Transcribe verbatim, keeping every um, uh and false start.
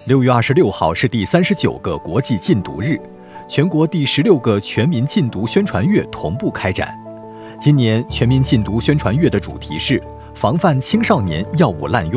六月二十六号是第三十九个国际禁毒日，全国第十六个全民禁毒宣传月同步开展。今年全民禁毒宣传月的主题是防范青少年药物滥用。